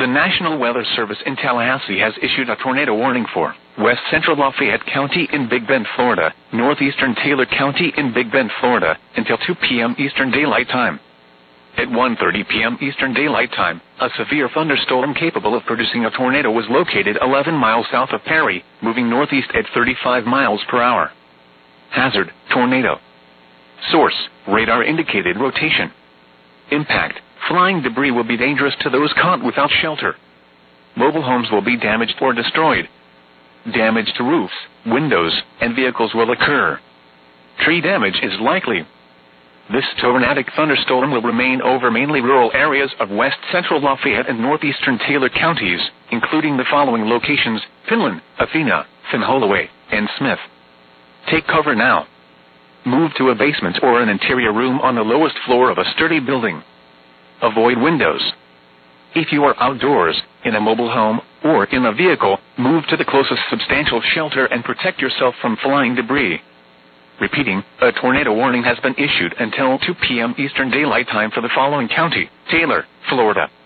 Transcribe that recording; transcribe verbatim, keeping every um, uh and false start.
The National Weather Service in Tallahassee has issued a tornado warning for West Central Lafayette County in Big Bend, Florida, Northeastern Taylor County in Big Bend, Florida, until two p m Eastern Daylight Time. At one thirty p m Eastern Daylight Time, a severe thunderstorm capable of producing a tornado was located eleven miles south of Perry, moving northeast at thirty-five miles per hour. Hazard, tornado. Source, radar indicated rotation. Impact, flying debris will be dangerous to those caught without shelter. Mobile homes will be damaged or destroyed. Damage to roofs, windows, and vehicles will occur. Tree damage is likely. This tornadic thunderstorm will remain over mainly rural areas of west central Lafayette and northeastern Taylor counties, including the following locations: Finland, Athena, Finn-Holloway, and Smith. Take cover now. Move to a basement or an interior room on the lowest floor of a sturdy building. Avoid windows. If you are outdoors, in a mobile home, or in a vehicle, move to the closest substantial shelter and protect yourself from flying debris. Repeating, a tornado warning has been issued until two p m Eastern Daylight Time for the following county: Taylor, Florida,